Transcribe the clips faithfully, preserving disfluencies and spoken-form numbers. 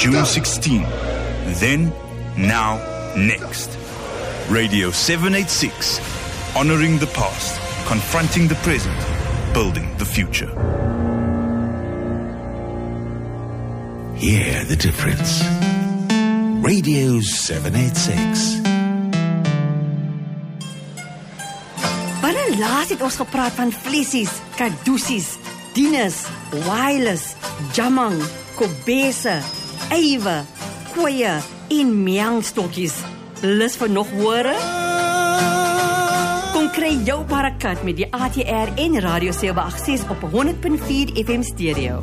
June sixteenth. Then, now, next. Radio seven eighty-six. Honoring the past, confronting the present, building the future. Hear the difference. Radio seven eighty-six. Wanneer laas het ons gepraat van vliesies, kadusies, dienes, wireless, jamang, kobese, eiwe, koeie en miangstokkies. Lus vir nog hore? Kom kry jou barakat met die A T R en Radio sewe agt ses op honderd punt vier F M stereo.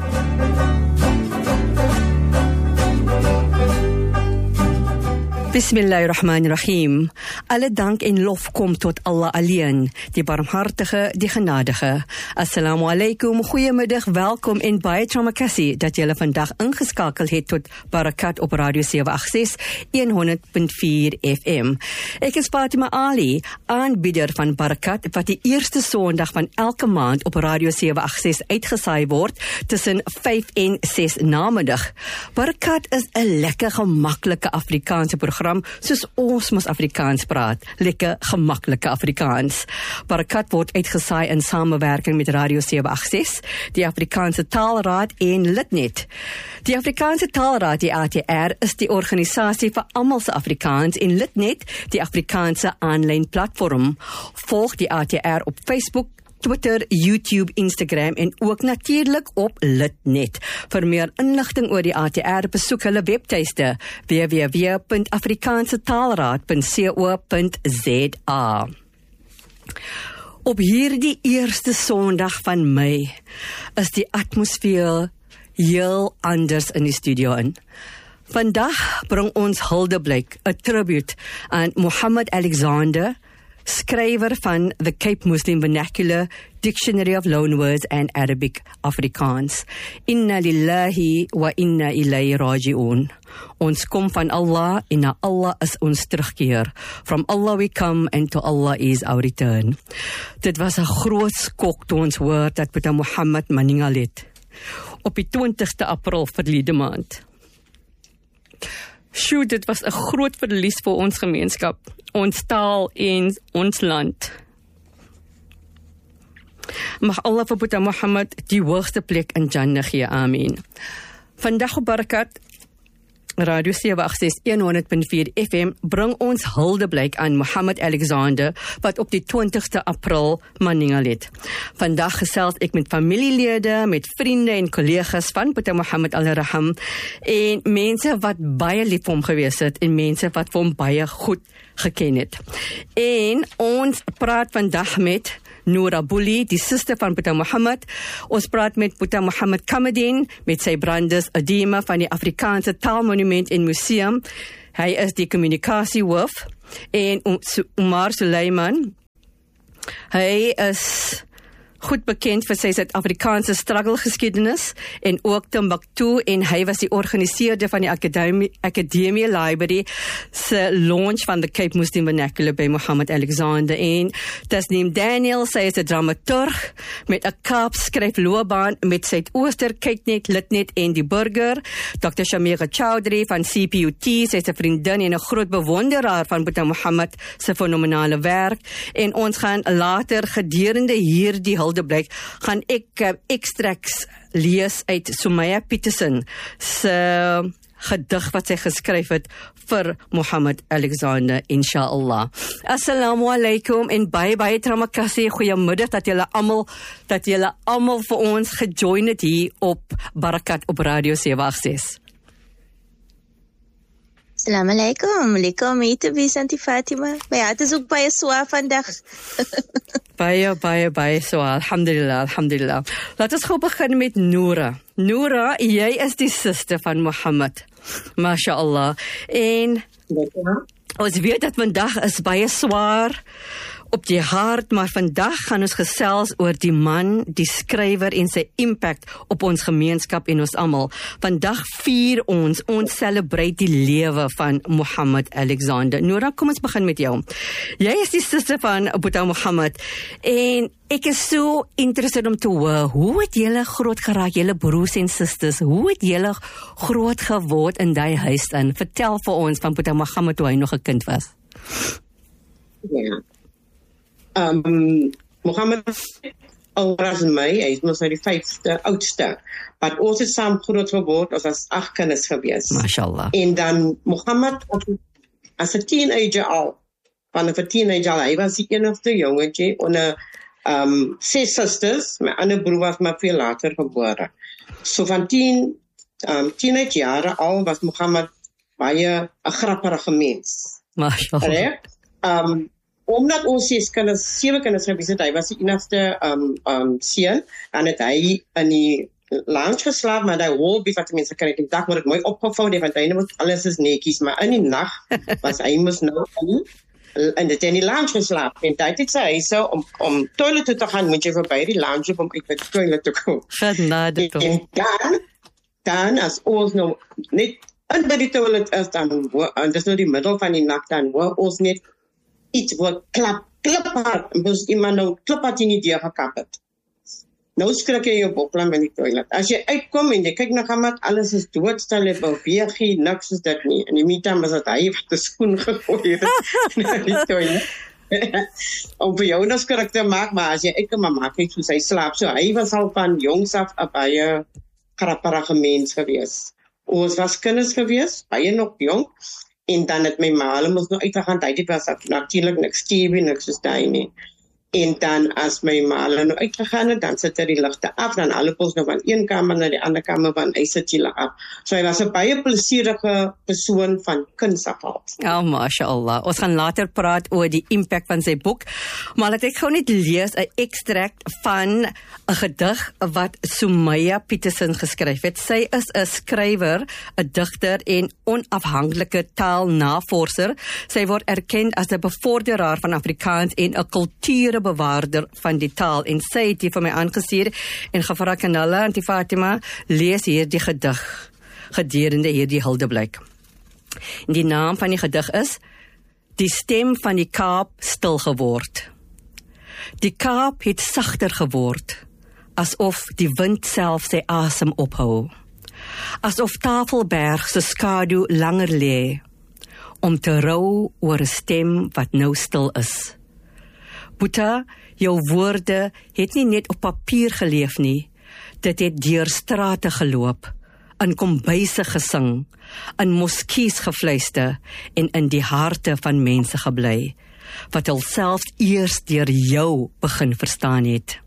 Bismillahirrahmanirrahim. Alle dank en lof kom tot Allah alleen, die barmhartige, die genadige. Assalamu alaikum, goeiemiddag, welkom en baie tramakassie dat julle vandag ingeskakel het tot Barakat op Radio sewe agt ses, honderd punt vier F M. Ek is Fatima Ali, aanbieder van Barakat, wat die eerste Sondag van elke maand op Radio sewe agt ses uitgesaai word tussen vyf en ses namiddag. Barakat is 'n lekker gemaklike Afrikaanse program soos ons mos Afrikaans praat, lekker gemaklike Afrikaans. Barakat word uitgesaai in samewerking met Radio sewe agt ses, die Afrikaanse Taalraad en Litnet. Die Afrikaanse Taalraad, die A T R, is die organisasie vir almal se Afrikaans en Litnet, die Afrikaanse aanlyn platform. Volg die A T R op Facebook, Twitter, YouTube, Instagram en ook natuurlik op Litnet. Vir meer inligting oor die A T R, besoek hulle webtuiste w w w punt afrikaansetaalraad punt co punt za. Op hierdie eerste Sondag van Mei is die atmosfeer heel anders in die studio in. Vandag bring ons huldeblyk, 'n tribute aan Mohammed Alexander, skrywer van The Cape Muslim Vernacular Dictionary of Loanwords and Arabic Afrikaans. Inna lillahi wa inna ilayhi raji'un. Ons kom van Allah en na Allah is ons terugkeer. From Allah we come and to Allah is our return. Dit was 'n groot skok toe ons hoor dat Boeta Mohammed maningal het op die twintigste April verlede maand. Sjoe, dit was 'n groot verlies vir ons gemeenskap, ons taal en ons land. Mag Allah vir Boeta Mohammed die hoogste plek in Jannah gee, amen. Vandag op Barakat, Radio sewe agt ses, honderd punt vier F M, bring ons huldeblyk aan Mohammed Alexander, wat op die twintigste April maningal het. Vandag gesels ek met familielede, met vriende en kollegas van Boeta Mohammed Al-Raham, en mense wat baie lief vir hom gewees het, en mense wat vir hom baie goed geken het. En ons praat vandag met Noora Bully, die suster van Boeta Mohammed. Ons praat met Boeta Mohammed Kamadin, met sy Brandes Adema van die Afrikaanse Taalmonument en Museum. Hy is die kommunikasiehoof. En Umar Suleiman, hy is goed bekend vir sy Suid-Afrikaanse struggle geskiedenis en ook Timbuktu, en hy was die organiseerder van die Akademie, Akademie Library se launch van the Cape Muslim Vernacular by Mohammed Alexander. En Tasneem Daniel, sy is 'n dramaturg met 'n Kaap skryfloopbaan met Suidooster, Kyknet, Litnet en die Burger. Dokter Shamira Chowdhury van C P U T, sy is 'n vriendin en 'n groot bewonderaar van Boeta Mohammed se fenomenale werk. En ons gaan later gedurende hierdie huldeblyk gaan ek uh, extracts lees uit Sumaya Peterson se gedig wat sy geskryf het vir Mohammed Alexander, inshallah. Assalamu alaikum en baie baie tramakassie, goeiemiddag dat julle almal dat julle almal vir ons gejoin het hier op Barakat op Radio sewe agt ses. Assalamu alaikum, lekker om hier te wees, Auntie Fatima. My hart is ook baie swaar vandag. Baie, baie, baie swaar, alhamdulillah, alhamdulillah. Laat ons gou begin met Noora. Noora, jy is die suster van Mohammed, mashallah. En ons weet dat vandag is baie swaar. op die hart, maar vandag gaan ons gesels oor die man, die skrywer en sy impact op ons gemeenskap en ons almal. Vandag vier ons, ons celebrate die lewe van Mohammed Alexander. Nora, kom ons begin met jou. Jy is die suster van Boeta Mohammed en ek is so interested om te hoor, hoe het julle groot geraak, julle broers en susters, hoe het julle groot geword in die huis in? Vertel vir ons van Boeta Mohammed toe hy nog 'n kind was. Ja. Um, Mohammed ouer as my, hy is nog die vyfde oudste, maar ons het saam groot geword, ons was agt kinders gewees. Mashallah. En dan Mohammed, as 'n teenager al, van 'n teenager al, hy was die enigste jongetje, onder um, ses susters, my ander broer was maar veel later gebore. So van tien, um, teenage jare al, was Mohammed baie 'n grappige mens. Mashallah. Um, omdat ons ses kinders, sewe kinders gewees het, hy was die enigste um, um, seun, en het hy in die lounge geslaap, maar die holbie wat die mense kan, die dag word het mooi opgevou, die, want hy moet alles is netjies, maar in die nacht was hy moes nou in, en het in die lounge geslaap, en tyd het sy huise, om, om toilet toe te gaan, moet jy voorbij die lounge om uit die toilet te kom. Genade toch. En dan, dan as ons nou net in by die toilet is, dan, en dis nou die middel van die nacht, dan hoor ons net iets wat klap, klap hard, en moes iemand nou klap hard in die deur gekap het. Nou skrik jy jou boklam in die toilet. As jy uitkom en jy kyk na Mohammed, alles is doodstil, het beweeg nie, niks is dit nie. In die meantime was het hy wat die skoen gegooi het na die toilet. Om vir jou nou skrik te maak, maar as jy uitkom, maar maak nie soos hy slaap. So hy was al van jongs af 'n baie grapperige mens gewees. Ons was kinders gewees, baie nog jong, en dan het my ma, hulle moes nou uitgegaan, dit was natuurlijk niks T V, niks soos die nie. En dan as my ma hulle nou uitgegaan het, dan sit hy die ligte af, dan hulle ons nou van een kamer na die ander kamer, van hy sit julle af. So hy was 'n baie plesierige persoon van kinds af al. Oh, mashallah. Ons gaan later praat oor die impact van sy boek, maar laat ek gou net lees 'n extract van 'n gedig wat Sumaya Petersen geskryf het. Sy is 'n skrywer, 'n digter en onafhanklike taalnavorser. Sy word erken as 'n bevorderaar van Afrikaans en 'n kultuurbewaarder van die taal. En sy het hier vir my aangestuur en gevra, kan hulle, Auntie Fatima, lees hier die gedig gedurende hierdie Huldeblyk. Die naam van die gedig is Die stem van die Kaap stil geword. Die Kaap het sagter geword, asof die wind self sy asem ophou, asof Tafelberg se skadu langer lê, om te rou oor 'n stem wat nou stil is. Boeta, jou woorde het nie net op papier geleef nie, dit het deur strate geloop, in kombuise gesing, in moskees gefluister en in die harte van mense gebly, wat hul selfs eers deur jou begin verstaan het.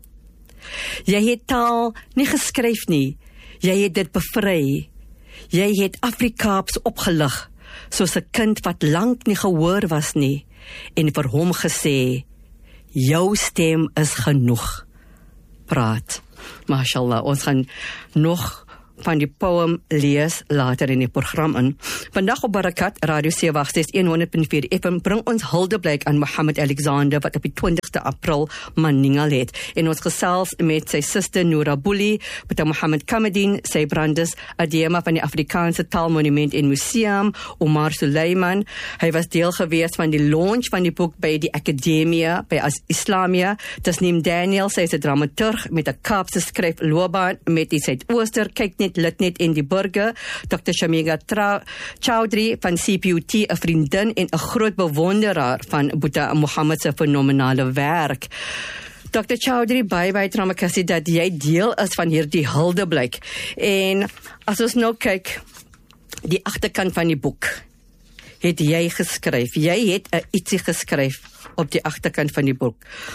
Jy het taal nie geskryf nie, jy het dit bevry. Jy het Afrikaans opgelig, soos 'n kind wat lank nie gehoor was nie, en vir hom gesê, jou stem is genoeg. Praat. Mashallah, ons gaan nog van die poem lees later in die program in. Vandag op Barakat, Radio sewe agt ses honderd punt vier F M, bring ons huldeblyk aan Mohammed Alexander, wat op die twintigste April Maningal het. En ons gesels met sy suster Noora Boelie, met Mohammed Kamedien, sy brandes, Adema van die Afrikaanse Taalmonument en Museum, Omar Suleiman. Hy was deel gewees van die launch van die boek by die Akademie, by As Islamia. Tasneem Daniel, sy is 'n dramaturg met 'n Kaapse skryfloopbaan met die Suidooster, kyk net Litnet en die burger, Dokter Shamiga Chowdhury van C P U T, 'n vriendin en 'n groot bewonderaar van Boeta Mohammed se fenomenale werk. Dokter Chowdhury, baie baie tramakassie dat jy deel is van hierdie huldeblyk. En as ons nou kyk, die agterkant van die boek, het jy geskryf. Jy het 'n ietsie geskryf op die agterkant van die boek.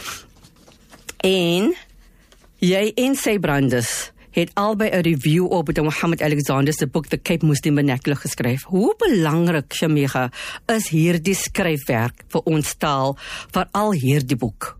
En jy en sy brandes het albei 'n review op Boeta Mohammed Alexander se boek The Cape Muslim Vernacular geskryf. Hoe belangrik, Shamiga, is hierdie skryfwerk vir ons taal, veral hierdie boek?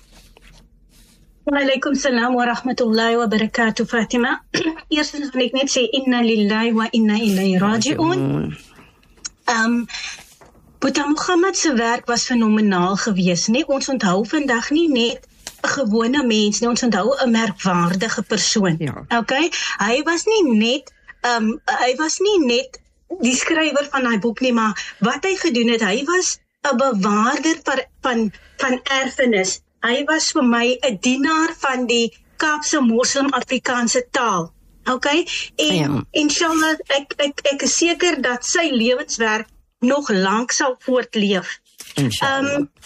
Wa alaikum salam wa rahmatullahi wa barakatuh, Fatima. Eerstens wil ek net sê inna lillahi wa inna ilayhi raji'un. Um, Boeta Mohammed se werk was fenomenaal geweest, nee, ons onthou vandag nie net 'n gewone mens, nie, ons onthou 'n merkwaardige persoon. Ja. Okay? Hy was nie net um, hy was nie net die skrywer van daai boek nie, maar wat hy gedoen het, hy was 'n bewaarder van van van erfenis. Hy was vir my 'n dienaar van die Kaapse Moslem-Afrikaanse taal. Okay? En Ja. inshallah, ek ek ek is seker dat sy lewenswerk nog lank sal voortleef. Inshallah. Um,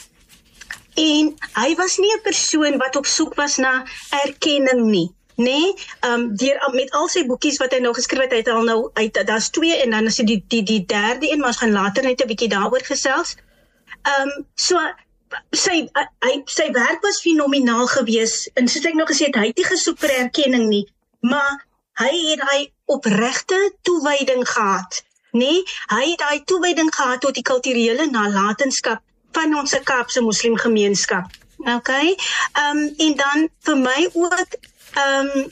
en hy was nie 'n persoon wat op soek was na erkenning nie. Nee, um, deur, met al sy boekies wat hy nou geskryf het, hy het al nou, uit, daar's twee, en dan is dit die, die, die derde een, maar ons gaan later net 'n bietjie daaroor gesels. Um, so, sy, hy, sy werk was fenomenaal geweest, en soos ek nog gesê het, hy het nie gesoek vir erkenning nie, maar hy het hy opregte toewyding gehad, nee, hy het hy toewyding gehad tot die kulturele nalatenskap van ons Kaapse moslimgemeenskap, okay, um, en dan vir my ook, um,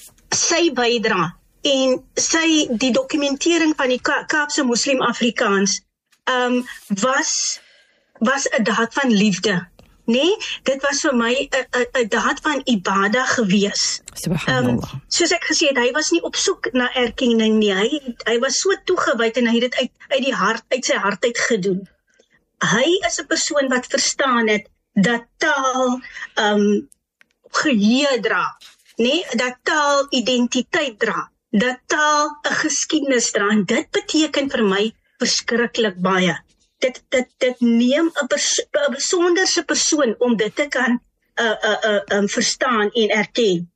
sy bydra, en sy, die dokumentering van die Ka Kaapse Moslim-Afrikaans, um, was, was 'n daad van liefde, nee, dit was vir my 'n daad van ibadah gewees. Subhanallah. Um, soos ek gesê het, hy was nie op soek na erkenning nie, hy, hy was so toegewyd en hy het dit uit, uit die hart, uit sy hart uit gedoen. Hy is 'n persoon wat verstaan het, dat taal um, geheue dra, nee, dat taal identiteit dra, dat taal 'n geskiedenis dra, en dit beteken vir my verskriklik baie. Dit, dit, dit neem 'n pers besonderse persoon om dit te kan uh, uh, uh, um, verstaan en erken.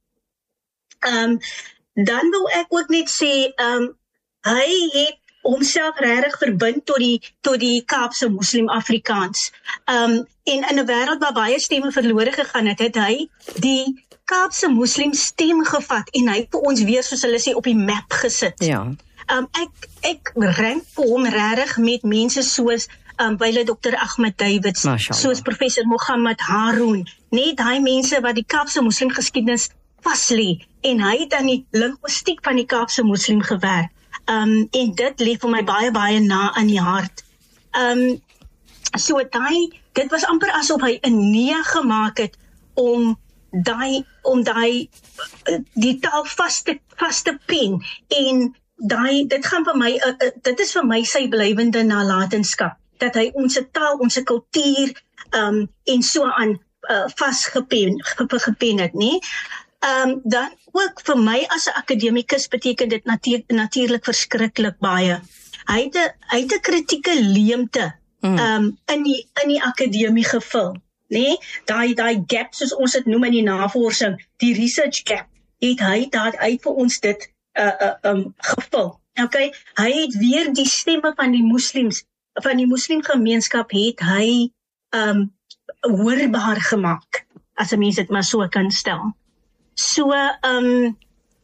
Um, dan wil ek ook net sê, um, hy het homself regtig verbind tot die, tot die Kaapse Moslim-Afrikaans. Um, en in 'n wêreld waar baie stemme verlore gegaan het, het hy die Kaapse Moslim stem gevat en hy vir ons weer, soos hulle sê, op die map gesit. Ja. Um, ek, ek rank vir hom regtig met mense soos um, byle dokter Ahmed Davids, Mashallah. soos professor Mohammed Haroon, net daai mense wat die Kaapse Moslim geskiedenis vaslê, en hy het aan die linguistiek van die Kaapse Moslim gewerk. Um, en dit lê vir my baie, baie na aan die hart. Um, so daai, dit was amper asof hy 'n nee gemaak het om daai, om daai, die taal vas te, vas te pen, en daai, dit gaan vir my, uh, uh, dit is vir my sy blywende nalatenskap, dat hy ons taal, ons kultuur, um, en so aan uh, vasgepen, gepen het, nie? Um, dan ook vir my as 'n akademikus beteken dit natuur, natuurlik verskriklik baie. Hy het 'n hy het 'n kritieke leemte Mm. um, in die in die akademie gevul, nee, daai daai gap soos ons dit noem in die navorsing, die research gap, het hy daar uit vir ons dit uh, uh, um, gevul. Okay, hy het weer die stemme van die moslems, van die moslimgemeenskap het hy um, hoorbaar gemaak, as 'n mens dit maar so kan stel. So, um,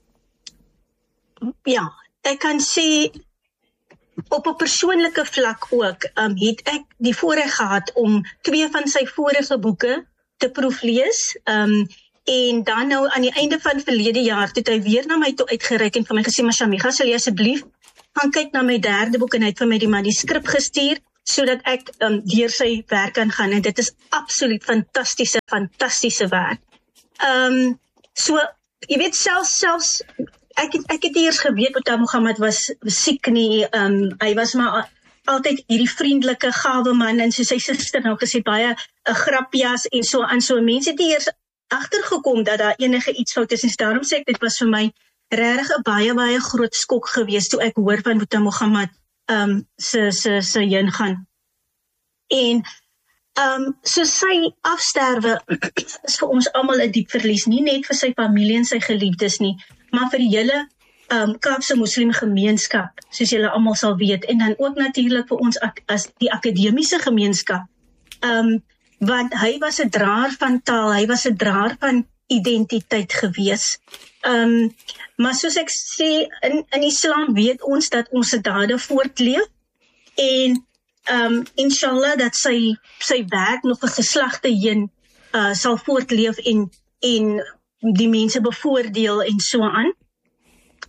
ja, ek kan sê, op 'n persoonlike vlak ook, um, het ek die voorreg gehad om twee van sy vorige boeke te proeflees, um, en dan nou aan die einde van verlede jaar, het hy weer na my toe uitgereik en vir my gesê, maar Shamiga, sal jy asseblief gaan kyk na my derde boek, en hy het vir my die manuskrip gestuur, sodat ek um, deur sy werk kan gaan, en dit is absoluut fantastiese, fantastiese werk. Um, so, jy weet, selfs, selfs, ek het, ek het eers geweet, Boeta Mohammed was siek nie, um, hy was maar altyd hierdie vriendelike, gawe man, en soos sy suster nou gesê, baie 'n grapjas, en so aan, so mense het eers agtergekom dat daar enige iets fout is, en daarom sê ek, dit was vir my regtig 'n baie, baie groot skok geweest, toe ek hoor van Boeta Mohammed, um, se, se, se heen gaan. En, Um, so sy afsterwe is vir ons almal 'n diep verlies, nie net vir sy familie en sy geliefdes nie, maar vir die hele um, Kaapse Moslim gemeenskap, soos julle almal sal weet, en dan ook natuurlik vir ons ak as die akademiese gemeenskap, um, want hy was 'n draer van taal, hy was 'n draer van identiteit gewees. Um, maar soos ek sê, in, in Islam weet ons dat ons dade voortleef, en Um, inshallah dat sy, sy werk nog 'n geslagte heen uh, sal voortleef en, en die mense bevoordeel en so aan.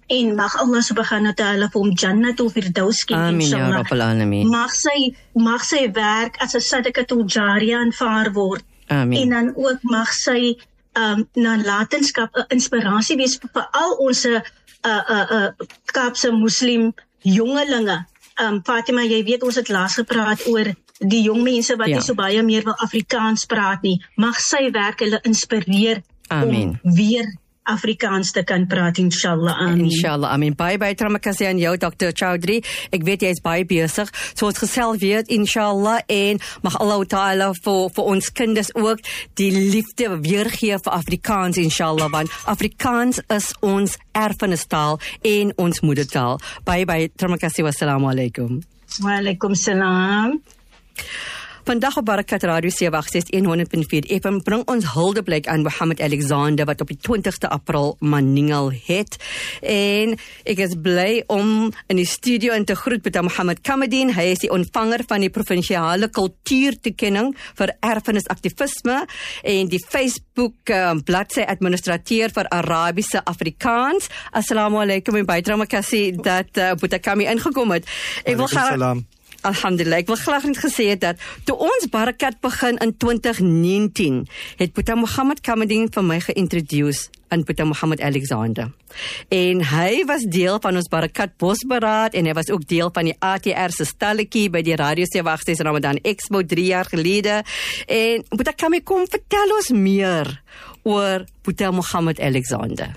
en mag Allah subhanahu wa ta'ala vir hom Jannatul Firdaus skep, Amin, ya inshallah. Rabbal Alamin. Mag sy, mag sy werk as 'n sadaqatul jariyah aanvaar word. Amin. En dan ook mag sy um, nalatenskap 'n inspirasie wees vir al ons uh, uh, uh, Kaapse Muslim jongelinge. Um, Fatima, jy weet ons het laas gepraat oor die jong mense wat Ja. nie so baie meer wil Afrikaans praat nie. Mag sy werk hulle inspireer Amin. om weer Afrikaans te kan praat, inshallah. Amin. Inshallah, amin. Baie, baie termakasih aan jou, dokter Chowdhury. Ek weet jy is baie besig. So ons gesels weer, inshallah, en mag Allah Ta'ala vir, vir ons kinders ook die liefde weergee vir Afrikaans, inshallah, want Afrikaans is ons erfenistaal en ons moedertaal. Baie, baie termakasih. Wassalamu alaikum. Wa alaikum salam. Vandag op Barakat Radio sewe agt ses honderd punt vier F M bring ons huldeblyk aan Mohammed Alexander wat op die twintigste April maningel het. En ek is bly om in die studio in te groet met Mohammed Kamadien. Hy is die ontvanger van die provinsiale kultuurtoekenning vir erfenisaktivisme en die Facebook uh, bladsy administrateur vir Arabiese Afrikaans. Assalamu alaikum en baie termakasih dat uh, Boeta Kami ingekom het. Ek wil graag Alhamdulillah, ek wil graag net gesê het dat toe ons Barakat begin in twintig negentien, het Boeta Mohammed Kamadien vir my geïntroduce aan Boeta Mohammed Alexander. En hy was deel van ons Barakat Bosberaad en hy was ook deel van die A T R se stalletjie by die Radio sewe agt ses Ramadan Expo drie jaar gelede. En Boeta Kami, kom vertel ons meer oor Boeta Mohammed Alexander.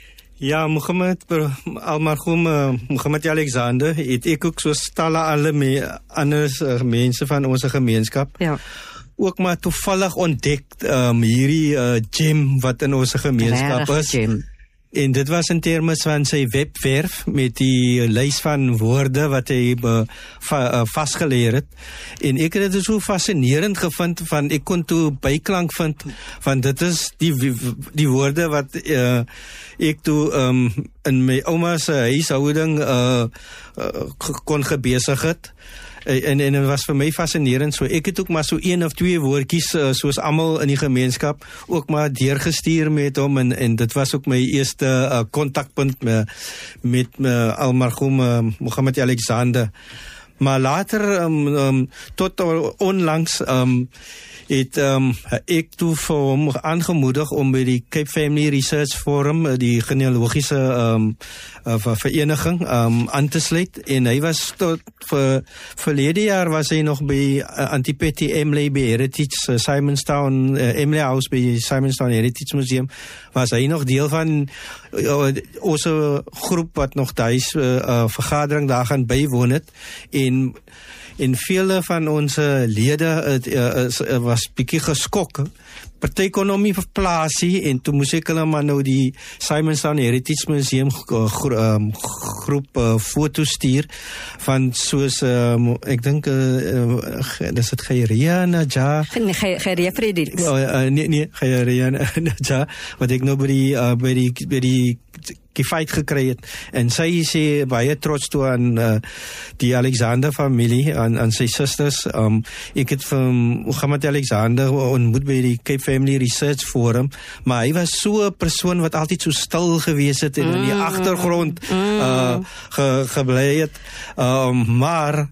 Ja, Mohammed, almarhum uh, Mohammed Alexander, het ek ook soos talle alle me, ander uh, mense van onze gemeenskap, Ja. ook maar toevallig ontdek um, hierdie uh, gem wat in onze gemeenskap Regtig is. gem. En dit was in terme van sy webwerf met die lys van woorde wat hy uh, va, uh, vastgeleer het. En ek het dit so fascinerend gevind van ek kon toe byklank vind van dit is die die woorde wat uh, ek toe um, in my ouma se huishouding uh, uh, kon gebesig het. En, en het was vir my fascinerend, so ek het ook maar so een of twee woordjies, uh, soos almal in die gemeenskap, ook maar deurgestuur met hom, en, en dit was ook my eerste uh, kontakpunt met, met uh, almarhum uh, Mohammed Alexander. Maar later, um, um, tot onlangs, um, het um, ek toe vir hom aangemoedig om by die Cape Family Research Forum, die genealogiese um, uh, vereniging, um, aan te sluit. En hy was tot vir verlede jaar was hy nog by uh, Antipeti Emley by Heritage uh, Simonstown, uh, Emley House by Simonstown Heritage Museum, was hy nog deel van uh, ons groep wat nog die uh, uh, vergadering daar gaan bywoon het. En En vele van onze lede het, uh, uh, was bietjie geskok. Party kon hom nie verplaasie en toe moes ek hulle maar nou die Simonstown Heritage Museum uh, gro um, groep uh, foto's stuur van soos, um, ek dink, uh, uh, dis het Khairia Najah. Khairia Fredericks. Uh, uh, nee, nee, Khairia Najah, wat ek nou by die, uh, by die, by die gefeit gekry het. En sy sê baie trots toe aan uh, die Alexander familie, aan, aan sy sisters. Um, ek het van Mohammed Alexander ontmoet by die Cape Family Research Forum, maar hy was so 'n persoon wat altyd so stil gewees het en mm, in die agtergrond mm. uh, ge, gebly het. Um, maar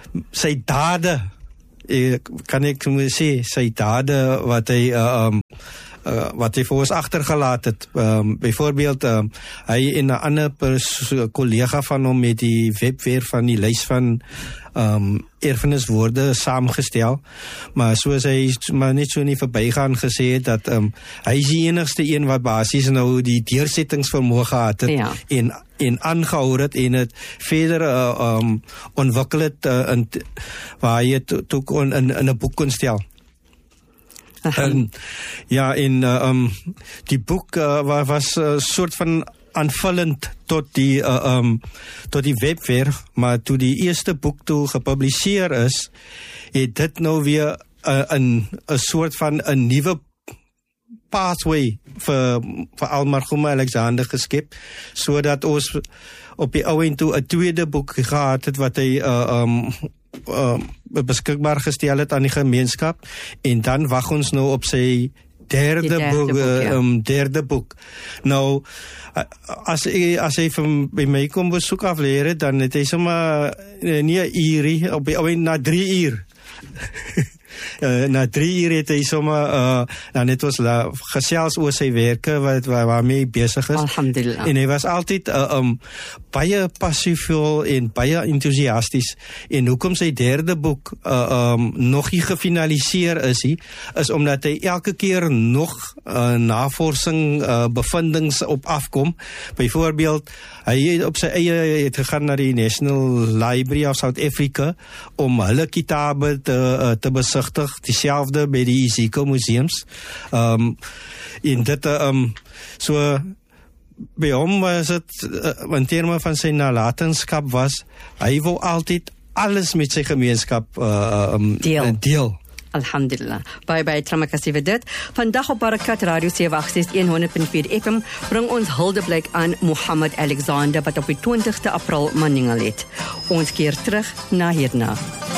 sy dade, ek, kan ek sê, sy dade wat hy uh, um, Uh, wat hy vir ons agtergelaat het. Um, byvoorbeeld, um, hy en 'n ander kollega van hom met die webwerf van die lys van um, erfeniswoorde saamgestel. Maar soos hy maar net so nie verbygaan gesê het, dat um, hy is die enigste een wat basies nou die deursettingsvermoë gehad het, ja. en en aangehou het en het verder uh, um, ontwikkel het uh, in, waar hy het ook in, in, in 'n boek kon stel. En, ja, en uh, um, die boek uh, was 'n uh, soort van aanvullend tot die uh, um, tot die webwerf, maar toe die eerste boek toe gepubliseer is, het dit nou weer 'n uh, 'n soort van 'n nuwe pathway vir vir almarhum Alexander geskep, sodat ons op die ou en toe 'n tweede boek gehad het wat hy uh, um, Uh, beskikbaar gestel het aan die gemeenskap, en dan wag ons nou op sy derde, Die derde boek, boek, uh, ja. um, derde boek. Nou, uh, as hy, as hy van by my kom besoek afleer, dan het hy sommer uh, nie 'n uur, op, op, na drie uur. Uh, na drie uur het hy sommer uh, dan het ons la, gesels oor sy werke wat, waar, waarmee hy besig is. Alhamdulillah. En hy was altyd uh, um, baie passievol en baie enthousiasties. En hoekom sy derde boek uh, um, nog nie gefinaliseer is, hy, is omdat hy elke keer nog uh, navorsing uh, bevindings op afkom. Byvoorbeeld, hy het op sy eie het gegaan na die National Library of South Africa om hulle kitabe te, uh, te besigtig, dieselfde by die Isiko museums. Um, en dit, um, so, by hom was het, uh, in terme van sy nalatenskap was, hy wil altyd alles met sy gemeenskap uh, um, Deel. deel. Alhamdulillah. Bye bye, terima kasih vir dit. Vandag op Barakat Radio sewe agt ses honderd punt vier F M bring ons huldeblyk aan Mohammed Alexander wat op die twintigste April maningel het. Ons keer terug na hierna.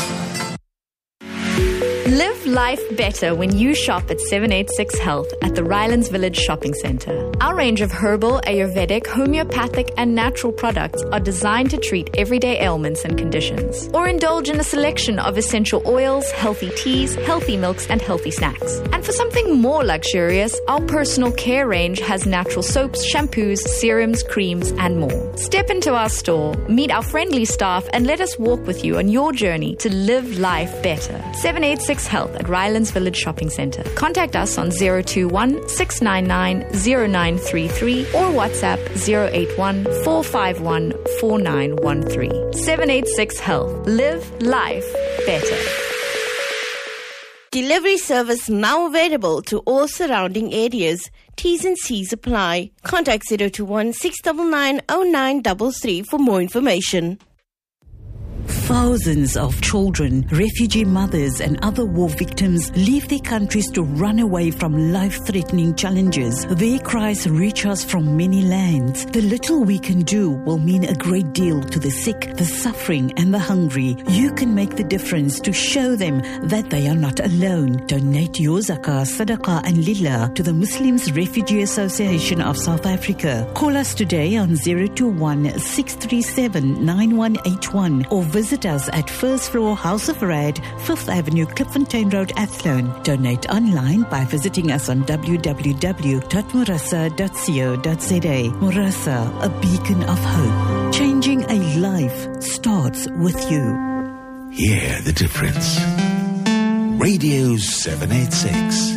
Live life better when you shop at seven eighty-six Health at the Rylands Village Shopping Centre. Our range of herbal, Ayurvedic, homeopathic and natural products are designed to treat everyday ailments and conditions. Or indulge in a selection of essential oils, healthy teas, healthy milks and healthy snacks. And for something more luxurious, our personal care range has natural soaps, shampoos, serums, creams and more. Step into our store, meet our friendly staff and let us walk with you on your journey to live life better. seven eighty-six Health at Rylands Village Shopping Centre. Contact us on zero two one, six nine nine, zero nine three three or WhatsApp zero eight one, four five one, four nine one three. seven eighty-six Health. Live life better. Delivery service now available to all surrounding areas. T's and C's apply. Contact zero two one, six nine nine, zero nine three three for more information. Thousands of children, refugee mothers and other war victims leave their countries to run away from life-threatening challenges. Their cries reach us from many lands. The little we can do will mean a great deal to the sick, the suffering and the hungry. You can make the difference to show them that they are not alone. Donate your zakah, sadaqah and lillah to the Muslims Refugee Association of South Africa. Call us today on zero two one, six three seven, nine one eight one or visit us at first floor House of Rad, fifth Avenue, Klipfontein Road, Athlone. Donate online by visiting us on w w w dot murasa dot co dot za. Murasa, a beacon of hope. Changing a life starts with you. Hear the difference. Radio seven eighty-six.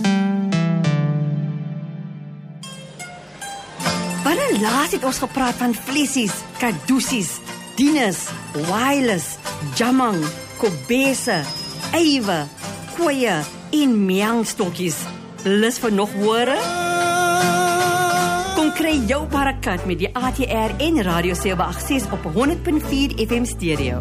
Wanneer laas het ons gepraat van vliesies, kadusies, dienes, wireless, jamang, kobese, eiwe, koeie en miangstokkies. Lus vir nog hore? Kom kry jou Barakat met die A T R en Radio sewe agt ses op honderd punt vier F M stereo.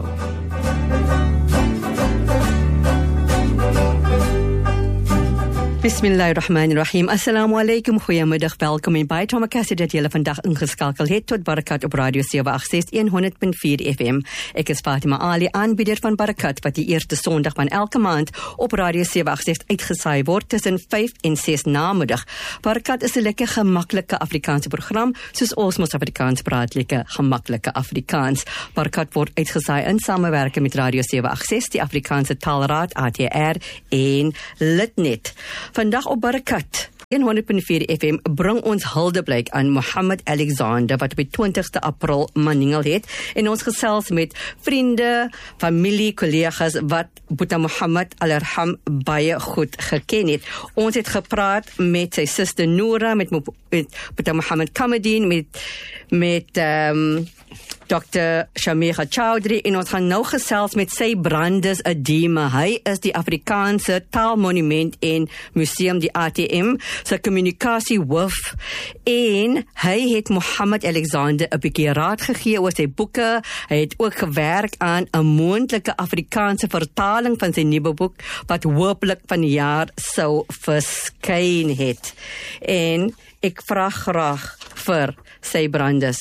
Bismillahirrahmanirrahim. Assalamu alaikum. Goeiemiddag, welkom en baie tomakassie dat julle vandag ingeskakel het tot Barakat op Radio sewe agt ses honderd punt vier F M. Ek is Fatima Ali, aanbieder van Barakat wat die eerste Sondag van elke maand op Radio sewe agt ses uitgesaai word tussen vyf en ses namiddag. Barakat is 'n lekker gemaklike Afrikaanse program, soos ons mos Afrikaans praat, lekker gemaklike Afrikaans. Barakat word uitgesaai in samewerking met Radio sewe agt ses, die Afrikaanse Taalraad, A T R en Litnet. Vandag op Barakat honderd punt vier F M bring ons huldeblyk aan Mohammed Alexander wat op die twintigste April maningel het en ons gesels met vriende, familie, kollegas wat Boeta Mohammed Al-Arham baie goed geken het. Ons het gepraat met sy suster Noora, met, met Boeta Mohammed Kamedien, met met um, dokter Shamira Chowdhury en ons gaan nou gesels met sy Brandes Adema. Hy is die Afrikaanse Taalmonument en Museum, die A T M, sy kommunikasiehoof en hy het Mohammed Alexander 'n bietjie raad gegee oor sy boeke. Hy het ook gewerk aan 'n moontlike Afrikaanse vertaling van sy nuwe boek wat hopelik vanjaar sou verskyn het. En ek vra graag vir sy Brandes.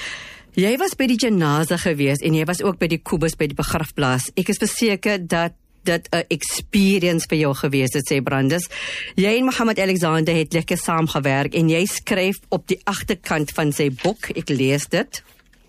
Jy was by die janase gewees en jy was ook by die kubus by die begrafplaas. Ek is verseker dat dit 'n experience vir jou gewees het, sê Brandes. Jy en Mohammed Alexander het lekker saamgewerk en jy skryf op die agterkant van sy boek, ek lees dit.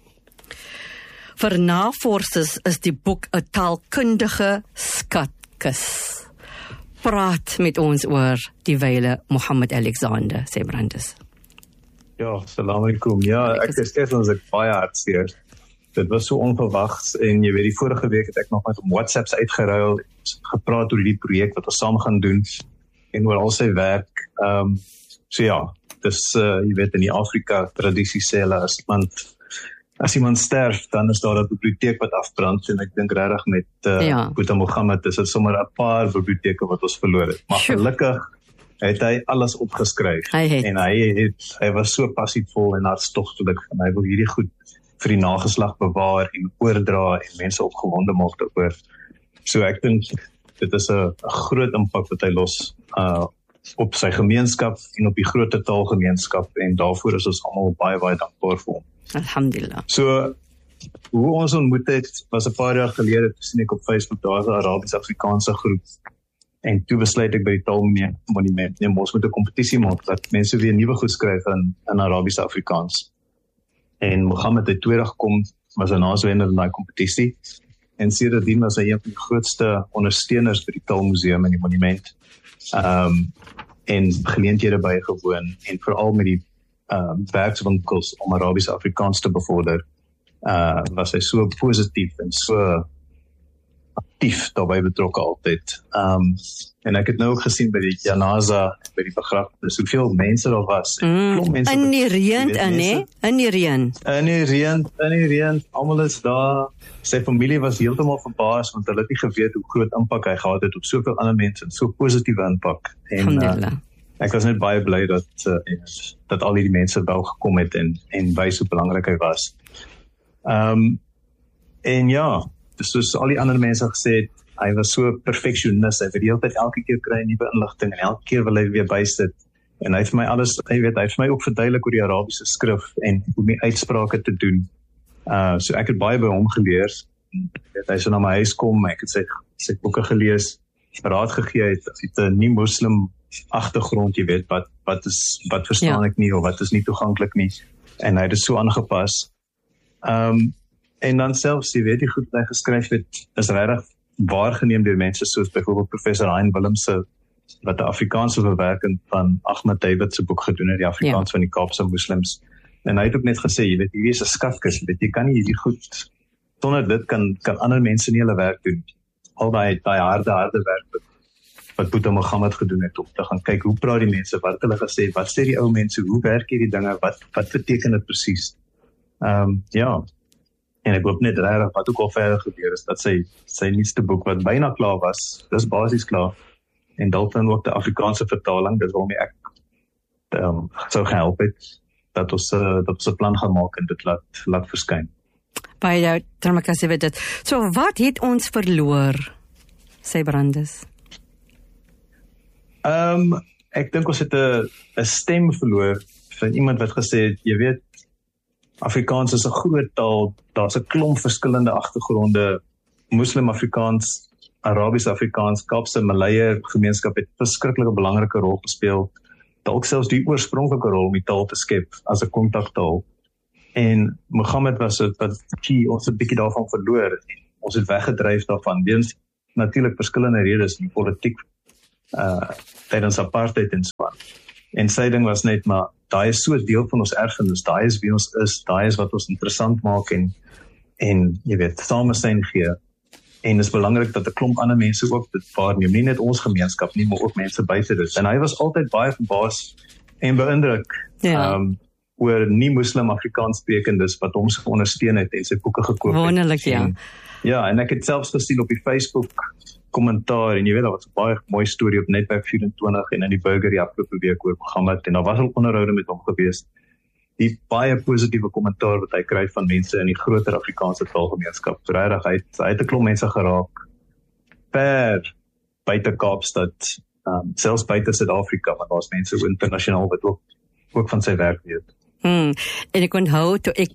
Vir navorsers is die boek 'n taalkundige skatkis. Praat met ons oor die wyle Mohammed Alexander, sê Brandes. Ja, salam alaikum. Ja, ek is steeds ons ek baie hartseer. Dit was so onverwags en jy weet die vorige week het ek nog met om WhatsApps uitgeruil, gepraat oor die projek wat ons saam gaan doen en oor al sy werk. Um, so ja, dis uh, jy weet in die Afrika tradisie sê hulle as iemand as iemand sterf, dan is daar 'n biblioteek wat afbrand en ek dink regtig met uh, ja. Boeta Mohammed is dit sommer 'n paar biblioteke wat ons verloor het. Maar sure. Gelukkig het hy alles opgeskryf hy het. en hy het hy was so passievol en hartstogtelik en hy wil hierdie goed vir die nageslag bewaar en oordra en mense opgewonde maak daaroor. So ek dink dit is 'n groot impak wat hy los uh, op sy gemeenskap en op die groter taalgemeenskap en daarvoor is ons almal baie baie dankbaar vir hom. Alhamdulillah. So hoe ons ontmoet het was 'n paar jaar gelede, sien ek op Facebook, daar is 'n Arabies-Afrikaanse groep. En toe besluit ek by die Taalmonument, nee, ons moet 'n kompetisie maak dat mense weer nuwe goed skryf in in Arabies-Afrikaans. En Mohammed het tweede gekom, was 'n naaswenner in daai kompetisie. En sedertdien was hy een van die grootste ondersteuners vir die Taalmuseum en die monument. Um, en geleenthede bygewoon en veral met die uh, werkswinkels om Arabies-Afrikaans te bevorder, uh, was hy so positief en so actief daarbij betrokken altyd. Um, en ek het nou ook gesien by die janaza, by die begrafenis, hoeveel mense daar was. Mm, mense in die reën, in die in die reën. In die reën, in die reën, almal is daar. Sy familie was heeltemal verbaas, want hulle het nie geweet hoe groot impak hy gehad het op soveel ander mense, en so positiewe impak. En uh, ek was net baie bly dat, uh, dat al die mense wel gekom het en, en wys hoe belangrik hy was. Um, en ja, soos al die ander mense gesê het, hy was so perfectionist, hy wil die hele tyd elke keer kry nuwe inligting, en elke keer wil hy weer bysit, en hy het vir my alles, hy weet, hy het vir my ook verduidelik oor die Arabiese skrif, en hoe my uitsprake te doen, uh, so ek het baie by hom geleer, weet, hy so na my huis kom, ek het sy, sy boeke gelees, raad gegee, het, het een nie-moslim agtergrond, jy weet, wat, wat, is, wat verstaan ja. ek nie, of wat is nie toeganklik nie, en hy het het so aangepas, um, en dan selfs, jy weet die goed wat hy geskryf het, is regtig waargeneem deur mense soos byvoorbeeld professor Hein Willemse, wat die Afrikaanse verwerking van Ahmed David se boek gedoen het, die Afrikaans ja. van die Kaapse moslims. En hy het ook net gesê, jy weet, hierdie is 'n skatkis, jy weet, jy kan nie hierdie goed, sonder dit kan, kan ander mense nie hulle werk doen. Al die, die harde, harde werk wat, wat Boeta Mohammed gedoen het, om te gaan kyk, hoe praat die mense, wat hulle gesê, wat sê die ou mense, hoe werk hierdie dinge, wat, wat beteken dit presies? Um, ja, en ek hoop net regtig wat ook al verder gebeur is, dat sy, sy nuutste boek wat byna klaar was, dis basies klaar, en dalk dan ook die Afrikaanse vertaling, dis waarmee ek um, sou gehelp het, dat ons, uh, dat ons 'n plan gaan maak en dit laat, laat verskyn. Baie jou, Tramaka sê dit. So wat het ons verloor, sê Brandes? Um, ek dink ons het 'n 'n stem verloor, van iemand wat gesê het, jy weet, Afrikaans is 'n groot taal, daar's 'n klomp verskillende agtergronde, Moslim-Afrikaans, Arabies-Afrikaans, Kaapse Malaye gemeenskap het 'n verskriklike belangrike rol gespeel, dalk selfs die oorspronklike rol om die taal te skep as 'n kontaktaal. En Mohammed was het, wat die, ons het 'n bietjie daarvan verloor, ons het weggedryf daarvan, weens natuurlik verskillende redes in die politiek, uh, tydens apartheid en so aan. En sy ding was net, maar daai is so deel van ons erfenis, daai is wie ons is, daai is wat ons interessant maak en, en jy weet, samesyn gee. En het is belangrik dat 'n klomp ander mense ook dit waarneem, nie net ons gemeenskap nie, maar ook mense buite dit. En hy was altyd baie verbaas en beïndruk ja. um, oor nie-moslim Afrikaans sprekendes wat hom so ondersteun het en sy boeke gekoop het. Wonderlik, ja. En, ja, en ek het selfs gesien op die Facebook kommentaar, en jy weet, daar was 'n baie mooi storie op Netwerk vyf-en-twintig en in die Burger die afgelope week oor Mohammed, en daar was al onderhoude met hom gewees. Die baie positiewe kommentaar wat hy kry van mense in die groter Afrikaanse taalgemeenskap. Regtig, hy het, hy het 'n klomp mense geraak, per buite Kaapstad, um, selfs buite Suid-Afrika, want daar's mense internasionaal wat ook, ook van sy werk weet. Hmm. En ek onthou, toe ek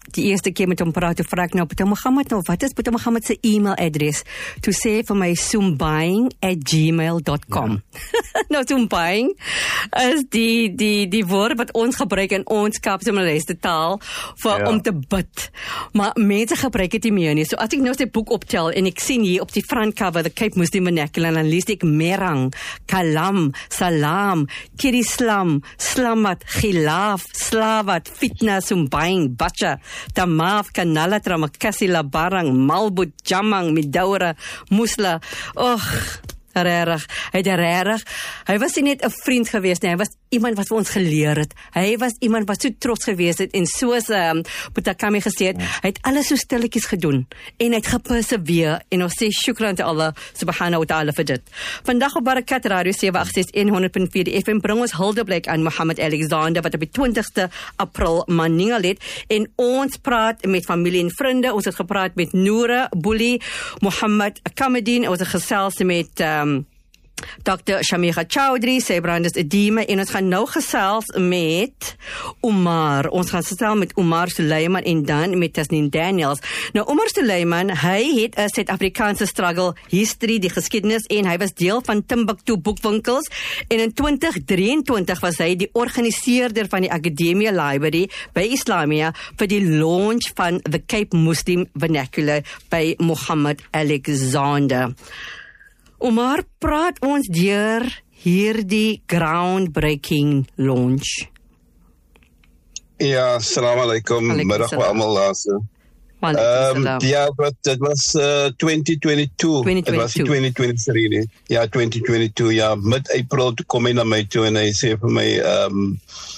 die eerste keer met hom praat, toe vra ek nou, Boeta Mohammed, nou, wat is Boeta Mohammed se e-mailadres? Toe sê vir my, soembuying at gmail dot com. Ja. Nou, soembuying is die, die, die woord wat ons gebruik in ons Kaapse Malayse taal, vir, ja. om te bid. Maar mense gebruik het nie meer nie. So as ek nou sy boek optel, en ek sien hier op die front cover, the Cape Muslim Vernacular, dan lees ek Merang, Kalam, Salam, Kirislam, Slamat, Khilaf, Slavat, Fitna, Soembuying, Bacha, Tamaf, Kanalatra, Makassi, Labarang, Malbut, Jamang, Midaura, Musla. Och, rarig. Hy het rarig. Hy was nie net 'n vriend geweest nie, hy was iemand wat vir ons geleer het. Hy was iemand wat so trots geweest het en soos um, Boeta Kami gesê het, hy het alles so stilletjies gedoen en hy het geperseveer en ons sê shukran te Allah subhanahu wa ta'ala vir dit. Vandag op Barakat Radio sewe agt ses honderd punt vier F M bring ons huldeblyk aan Mohammed Alexander wat op die twintigste April maningal het en ons praat met familie en vriende. Ons het gepraat met Noora Boelie, Mohammed Kamadin, ons het gesels met um, Dokter Shamika Chowdhury, sy brand is edema en ons gaan nou gesels met Omar. Ons gaan gesels met Omar Suleiman en dan met Tasneem Daniels. Nou Omar Suleiman, hy het 'n Suid-Afrikaanse struggle history, die geskiedenis en hy was deel van Timbuktu boekwinkels en in twintig drieëntwintig was hy die organiseerder van die Academia Library by Islamia vir die launch van the Cape Muslim Vernacular by Mohammed Alexander. Omar, praat ons deur hierdie groundbreaking launch. Ja, assalamu alaikum. Middag vir almal daar. Um, ja, but dit was uh, twinty twenty-two. Dit was twenty twenty-three nie. Ja, twenty twenty-two, ja, mid-April toe kom hy na my toe en hy sê vir my, um,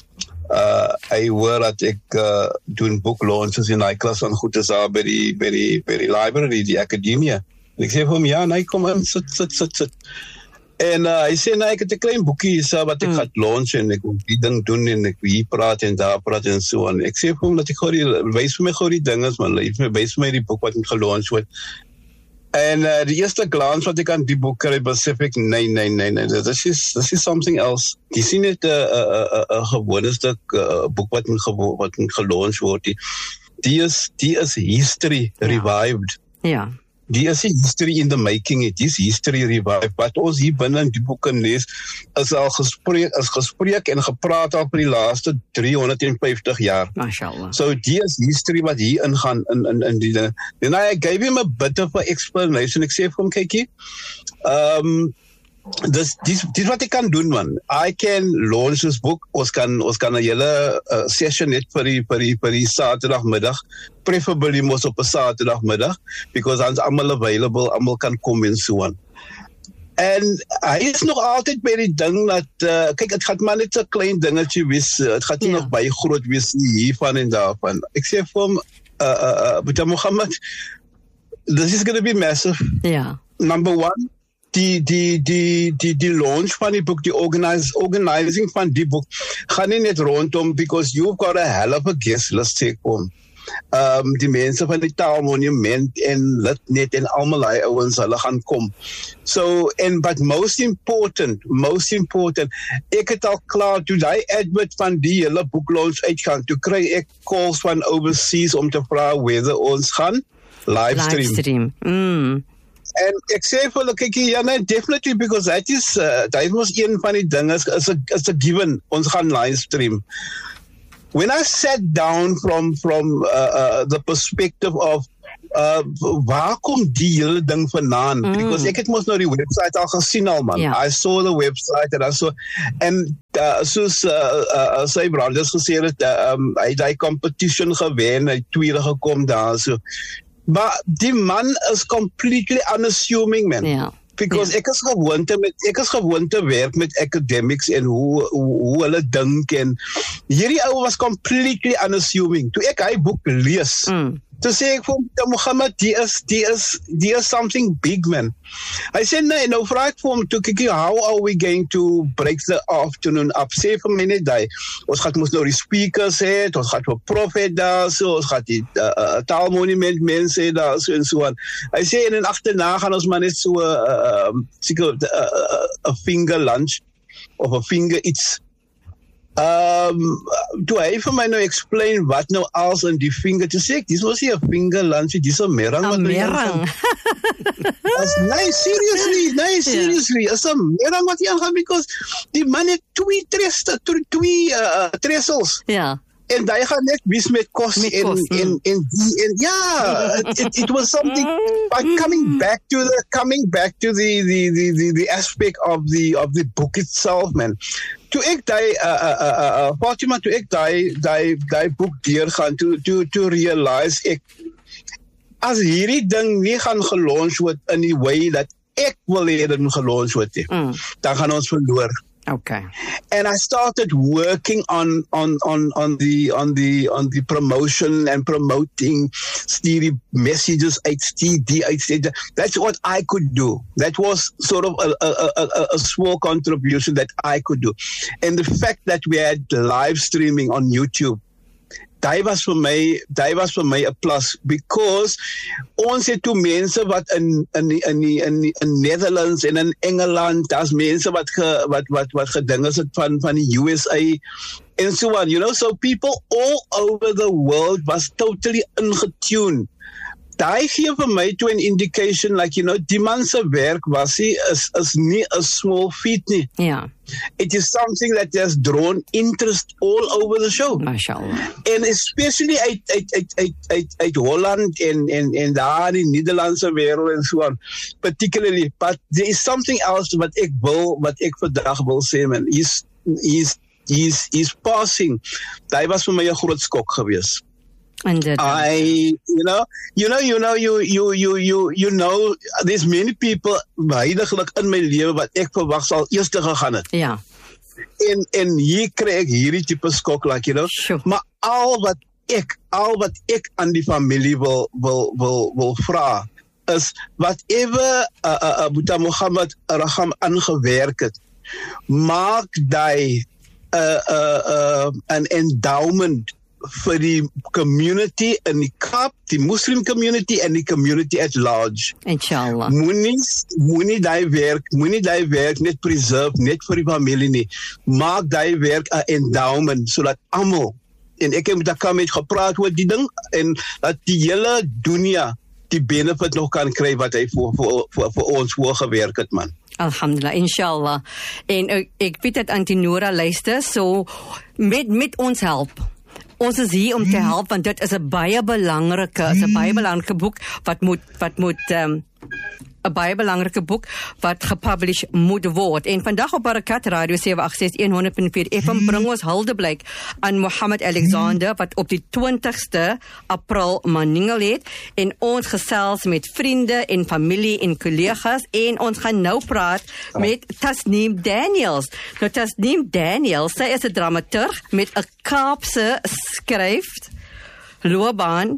uh, hy hoor dat ek uh, doen boek launches in die klas van goed is daar by die, by die, by die library, die Academia. En ek sê vir hom, ja, nee, kom aan, sit, sit, sit, sit. En uh, hy sê, nee, ek het 'n klein boekie is, uh, wat ek mm. gaat launch en ek moet die ding doen en ek hier praat en daar praat en so aan. Ek sê vir hom dat ek gou die, wees vir my gou die ding is, man, wees vir my die boek wat moet gelaunch word. En uh, die eerste glans wat ek aan die boek kry, besef ek, nee, nee, nee, nee, this is, this is something else. Die sien net 'n uh, uh, uh, gewone stuk uh, boek wat moet, wat moet gelaunch word. Die, die, is, die is history ja. revived. Ja. Die is die history in the making, it is history revived. Wat ons hier binne in die boek kan lees, is al gespreek, is gespreek en gepraat al vir die laaste driehonderdvyftig jaar. Mashallah. So die is history wat hier ingaan in, in, in die dinge. And I gave him a bit of an explanation. Ek sê vir hom, kykie, um, dis, dis, dis wat ek kan doen, man. I can launch this book, ons kan, ons kan 'n hele uh, session net vir die, vir die, vir die Saterdagmiddag, preferably mos op 'n Saterdagmiddag, because ons almal available, almal kan kom en so aan. En hy is nog altyd by die ding dat, uh, kyk, het gaat maar net 'n klein dingetje wees, het gaat nie yeah. nog baie groot wees hiervan en daarvan. Ek sê vir hom, uh, uh, uh, Boeta Mohammed, this is going to be massive. Yeah. Number one, die, die, die, die, die launch van die boek, die organize, organizing van die boek, gaan nie net rondom, because you've got a hell of a guest list take home. Um, die mense van die Taalmonument en Litnet en almal hy ouens, hulle gaan kom. So, and but most important, most important, ek het al klaar, toe die advert van die hele boek launch uitgaan, toe kry ek calls van overseas om te vra whether ons gaan livestream. Livestream, mm. En ek sê vir hulle, kyk, ja, nee, definitely, because that is, uh, that is een van die dinge, is, is, a, is a given, ons gaan livestream. When I sat down from, from uh, uh, the perspective of, uh, waar kom die hele ding vandaan? Mm. Because ek het mos nou die website al gesien al, man. Yeah. I saw the website, and I saw, en uh, soos uh, uh, sy brothers gesê het, uh, um, hy het die competition gewen, hy het tweede gekom daar, so. Maar die man is completely unassuming, man. Yeah. Because yeah. ek is gewoon te met ek is gewoon te werk met academics en hoe hoe, hoe hulle dink en hierdie ou was completely unassuming. Toe ek hy boek lees, mm. toe sê ek vir hom, Mohammed, die is die is die is something big, man. Hy sê nee, nou vra ek vir hom toe kyk, how are we going to break the afternoon up? Sê vir my net daai. Ons gaan mos nou die speakers hê, ons gaan vir Prophet daar, so ons gaan die uh, uh, Taalmonument mense daar so en so aan. Hy sê en agterna gaan ons maar net so 'n uh, seker 'n uh, uh, finger lunch of 'n finger iets. Um, toe hy vir my nou explain wat nou als in die vinger, toe sê ek, dis was nie 'n vinger lunch, dis 'n merang wat merang. As nee, seriously, nee, seriously, is 'n merang wat jy aangaan, because die man het twee treste, twee uh, trestels. Ja. En hy gaan net mis met kos en, en, en, en, en ja, it, it, it was something, but coming back to the, coming back to the, the, the, the, the aspect of the, of the book itself, man. Toe ek die, uh, uh, uh, uh, Fatima, toe ek die, die, die boek deurgaan, toe, toe, toe realize ek, as hierdie ding nie gaan gelons word in die way dat ek wil hê dit moet gelons word, mm. dan gaan ons verloor. Okay. And I started working on on on on the on the on the promotion and promoting the messages uit die uit. That's what I could do. That was sort of a, a a a small contribution that I could do. And the fact that we had live streaming on YouTube, Dit was vir my, dit was vir my 'n plus, because ons het toe mense wat in in in in in Netherlands en in Engeland, daar's mense wat ge, wat wat wat gedinge het van van die U S A and so on, you know, so people all over the world was totally ingetuned. Daai gee vir my toe 'n indication, like, you know, die man se werk was nie is is nie 'n small feat nie. Ja. It is something that has drawn interest all over the show. Mashallah. And especially uit uit uit uit uit, uit Holland en en en daar in Nederlandse wêreld en so on, particularly. But there is something else wat ek wil wat ek vandag wil sê, man. He's he's he's he's passing. Daai was vir my 'n groot skok geweest. I, you know, you know, you know, you, you, you, you, you know, there's many people heiliglik in my lewe wat ek verwag sal eers te gegaan het. Ja. En en hier kry ek hierdie tipe skok, like, you know. Sure. Maar al wat ek, al wat ek aan die familie wil wil wil wil vra is whatever uh, uh, uh, Boeta Mohammed Raham aangewerk het, maak daai uh, uh, uh, an endowment vir die community in die Kaap, die Muslim community en die community at large. Inshallah. Moenie moenie daai werk, moenie daai werk net preserve net vir die familie nie. Maak daai werk 'n endowment sodat almal, en ek het met daai mense gepraat oor die ding, en dat die hele dunia die benefit nog kan kry wat hy vir vir vir, vir ons voorgewerk het, man. Alhamdulillah, inshallah. En ek, ek weet dat Antinora luister, so met met ons help. Ons is hier om te help, want dit is 'n baie belangrike, is 'n baie belangrike boek wat moet wat moet um, 'n baie belangrike boek wat gepublish moet word. En vandag op Barakat Radio sewe agt ses honderd punt vier F M bring ons huldeblyk aan Mohammed Alexander wat op die twintigste April maningel het, en ons gesels met vriende en familie en kollegas, en ons gaan nou praat met Tasneem Daniels. Nou Tasneem Daniels, sy is 'n dramaturg met 'n Kaapse skryf loopbaan.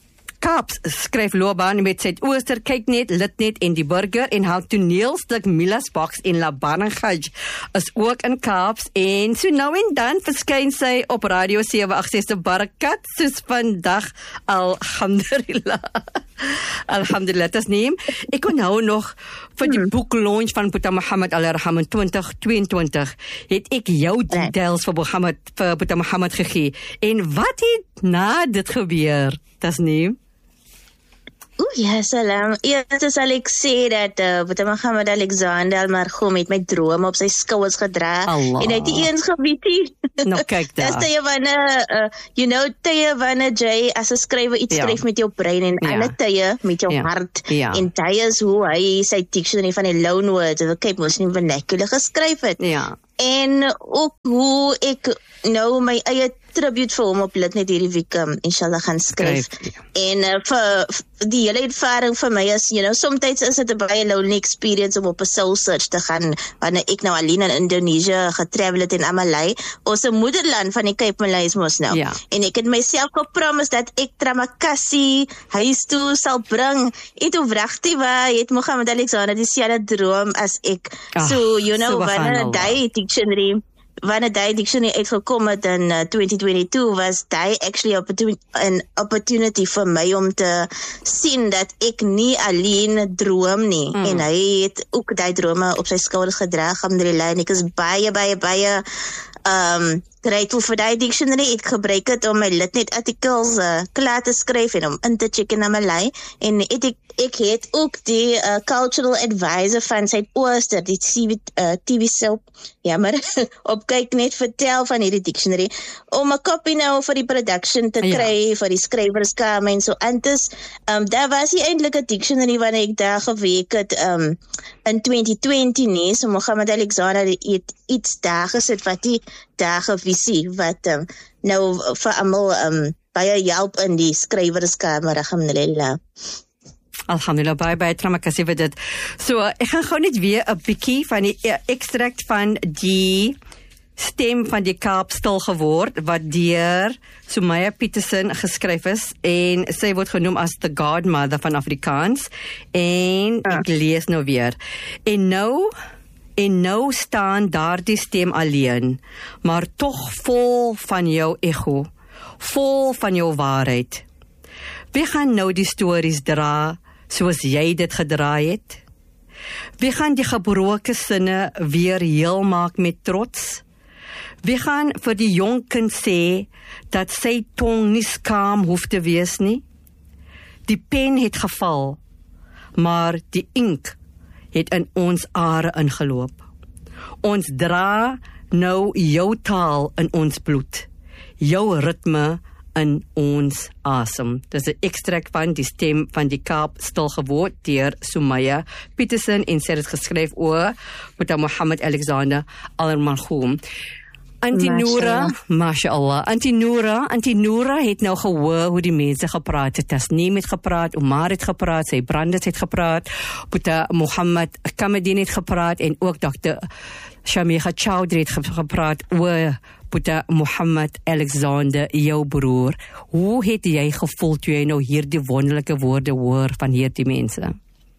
Kaaps skryf loopbaan met Suidooster, Kyknet, Litnet en die Burger, en haar toneelstuk Mila's Box en La Barangaj is ook in Kaaps, en so nou en dan verskyn sy op Radio sewe agt ses Barakat, soos vandag. Alhamdulillah. Alhamdulillah, Tasneem. Ek kon nou nog vir die boek launch van Boeta Mohammed Al-Rahman in twintig tweeëntwintig het ek jou details vir Mohammed vir Boeta Mohammed gegee. En wat het na dit gebeur, Tasneem? Oeh, ja, salam. Eerst sal ek sê dat uh, Boeta Mohammed Alexander Almarhum het my drome op sy skouers gedra. Allah. En hy het nie eens geweet nie. Nou kyk daar. Dis tye wanneer, uh, you know, tye wanneer jy as 'n skrywer iets Ja. skryf met jou brein, en Ja. ander tye met jou Ja. hart. Ja. En tye is hoe hy sy dictionary van die loanwords of Cape Muslim vernacular geskryf het. Ja. En ook hoe ek nou my eie tribute vir hom op Litnet hierdie week, um, inshallah, gaan skryf. Skryf, En uh, vir, vir die hele ervaring vir my is, you know, sometimes is dit 'n baie lonely experience om op 'n soul search te gaan, wanneer ek nou alleen in Indonesië getravel het en Amalai, ons moederland van die Cape Malay is mos nou. Ja. En ek het myself gepromise dat ek Tramakassie huis toe sal bring. En toe wragtig waar het Mohammed Alexander dieselfde droom as ek. Ach, so, you know, wanneer subhanallah. die dictionary wanneer die dictionary uitgekom het in uh, twenty twenty-two, was die actually opportun- an opportunity vir my om te sien dat ek nie alleen droom nie. Mm. En hy het ook die drome op sy skouers gedra, alhamdulillah, en ek is baie, baie, baie um, grateful vir die dictionary. Ek gebruik dit om my Litnet artikels uh, klaar te skryf en om in te check in na Malay. En ek, ek, ek het ook die uh, cultural advisor van Suidooster, die uh, T V soap, jammer, op kyk net vertel van hierdie dictionary, om 'n kopie nou vir die production te kry, ja. vir die skrywerskamer en so. En dus, um, daar was nie eintlik 'n dictionary wanneer ek daar gewerk het um, in twenty twenty nie, so Mohammed Alexander het iets daar gesit wat die daar gevisie, wat um, nou vir almal um, baie help in die skrywerskamer, alhamdulillah. Alhamdulillah, baie baie tramakassie vir dit. So, ek gaan gou net weer 'n bietjie van die extract van die stem van die Kaap stil geword, wat deur Sumaya Petersen geskryf is, en sy word genoem as the godmother van Afrikaans, en ja. ek lees nou weer. En nou, en nou staan daardie stem alleen, maar tog vol van jou ego, vol van jou waarheid. Wie gaan nou die stories dra, soos jy dit gedraai het? Wie gaan die gebroke sinne weer heel maak met trots? Wie gaan vir die jong kind sê, dat sy tong nie skaam hoef te wees nie? Die pen het geval, maar die ink het in ons are ingeloop. Ons dra nou jou taal in ons bloed, jou ritme in ons asem. Dis 'n ekstrakt van die stem van die Kaap stil geword deur Sumaya Petersen, en sy het geskryf oor met Mohammed Alexander Al-Marhoum. Auntie Noora, mashallah, Auntie Noora, Auntie Noora het nou gehoor hoe die mense gepraat het. Tasneem het gepraat, Omar het gepraat, sy Brandes het gepraat, Puta Mohammed Kamadin het gepraat, en ook dokter Shamikha Chowdhury het gepraat oor Puta Mohammed Alexander, jou broer. Hoe het jy gevoel toe jy nou hierdie wonderlike woorde hoor van hierdie mense?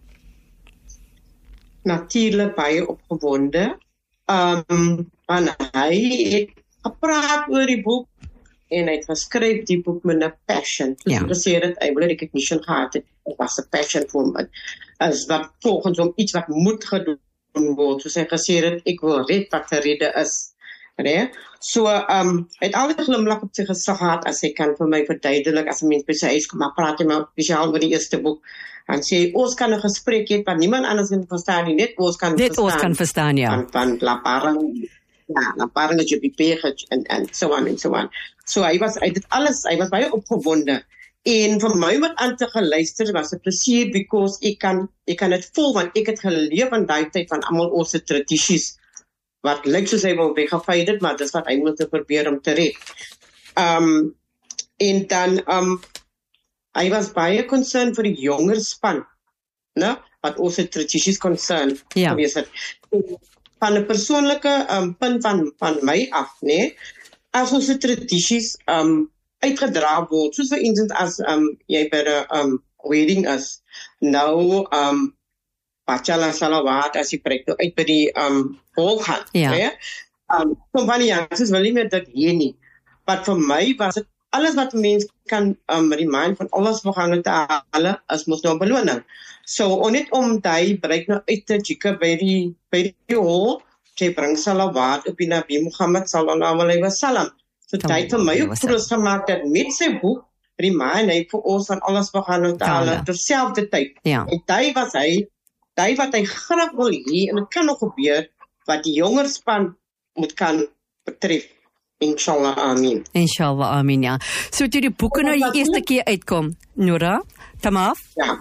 Natuurlijk baie opgewonde. Um, en hy het gepraat oor die boek, en hy het geskryf die boek met 'n passion. Dus ja. gesê dat hy wil recognition gehad het, het was 'n passion vir hom. As wat volgens hom iets wat moet gedoen word. Soos hy gesê het, ek wil red wat gerede is. Nee? So, um, hy het altyd glimlach op sy gesig gehad, as hy kan vir my verduidelik, as 'n mens by sy huis kom, maar praat hy maar spesiaal oor die eerste boek. En sê, ons kan 'n gesprek hê, wat niemand anders kan verstaan nie, net ons kan net verstaan. Net ons kan verstaan, ja. Van, van La Parang, ja, La Parang, J P P, en, en so on, en so on. So, hy was, hy dit alles, hy was baie opgewonde. En vir my wat aan te geluister, was 'n plesier, because ek kan, ek kan het voel, want ek het geleef in die tyd van almal ons tradities, wat lyk soos hy wil weggefeid het, maar dis wat hy moet probeer om te red. Um, en dan, um, hy was baie concerned vir die jonger span, ne? Wat ons tradities concerned ja. gewees het. Van 'n persoonlike um, punt van, van my af, nee, as ons tradities um, uitgedra word, soos vir instance as um, jy by 'n um, wedding is, nou, um, Bachala Salawat, as jy preek nou uit by die um, hol gaan. Ja. Nee? Um, kom van die jankies wil nie meer dit hier nie. Maar vir my was het alles wat mens kan um, remind van alles vergangen te halen, as mos nou beloning. So, on net om die bereik nou uit te jika by die, by die hol, jy bring salawat op die Nabi Muhammad sallallahu alaihi wasallam. So, die het vir my ook troos gemaakt dat met sy boek, remind hy vir ons van alles vergangen te halen, terselfde tyd. Ja. En die was hy, die wat hy graag wil hê, en het kan nog gebeur, wat die jonger span moet kan betref. Inshallah, amin. Inshallah, amin, ja. So toe die boeke nou die eerste keer uitkom, Noora, Tamaf? Ja.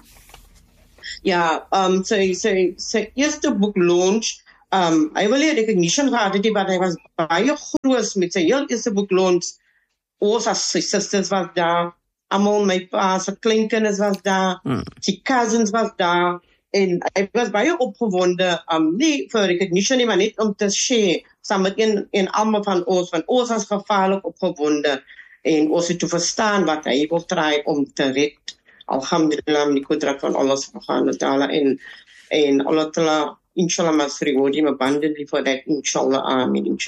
Ja, um, sy, sy, sy eerste boek launch, um, hy wil nie recognition gehad het, maar hy was baie groot met sy heel eerste boek launch. Ons as sy sisters was daar, almal my pa, sy kleinkinders was daar, hmm. sy cousins was daar, en hy was baie opgewonde, um, nie vir recognition nie, maar net om te share, saam met een, een allemaal van ons, van ons as gevaarlik opgewonde, en ons het te verstaan wat hy wil try om te red. Alhamdulillah, die kudrat van Allah subhanahu wa ta'ala, en, en Allah ta'ala, inshallah, mas reward him abundantly for that, inshallah, amin, inshallah.